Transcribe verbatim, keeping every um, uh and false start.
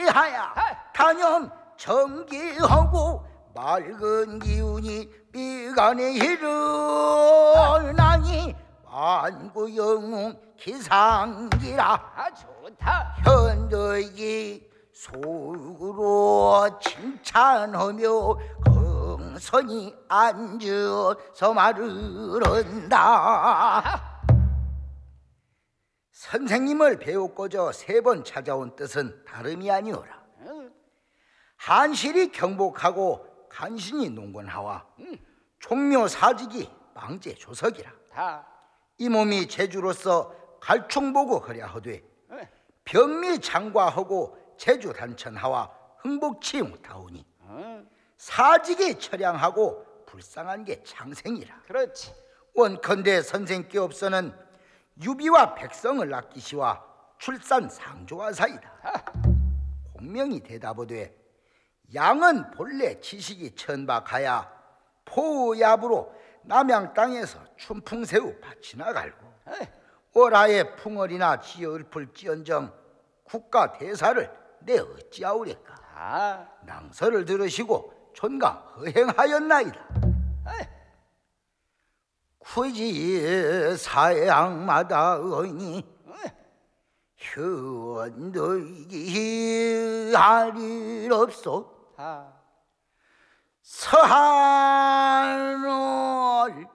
위하여 단연 정기하고 맑은 기운이 미간에 일어나니 만구 영웅 기상기라. 아, 좋다. 현덕이 속으로 칭찬하며 긍선히 앉아서 말을한다. 선생님을 배우고자 세 번 찾아온 뜻은 다름이 아니오라. 한실이 경복하고 간신히 농건하와 총묘 사직이 망제 조석이라. 이 몸이 제주로서 갈충보고 허랴하되 병미 장과하고 제주 단천하와 흥복치 못하오니 사직이 처량하고 불쌍한 게 창생이라. 그렇지. 원컨대 선생께 없어는 유비와 백성을 아끼시와 출산 상조하사이다. 공명이 대답하되 양은 본래 지식이 천박하야 포야부로 남양 땅에서 춘풍새우 밭이나 갈고 월하에 풍월이나 지어을풀 지언정 국가 대사를 내 어찌하오래까. 아. 낭설을 들으시고 존강 허행하였나이다. 굳이 사양마다 의니 현덕이 할 일 없소. 아. 서한을